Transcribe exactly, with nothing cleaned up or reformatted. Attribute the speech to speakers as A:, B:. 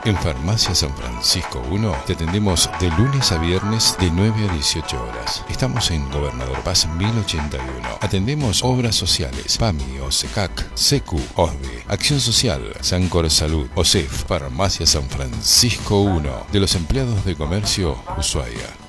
A: En Farmacia San Francisco uno te atendemos de lunes a viernes de nueve a dieciocho horas. Estamos en Gobernador Paz mil ochenta y uno. Atendemos obras sociales, PAMI, OSECAC, SECU, OSDE, Acción Social, Sancor Salud, OSEF. Farmacia San Francisco uno, de los empleados de comercio Ushuaia.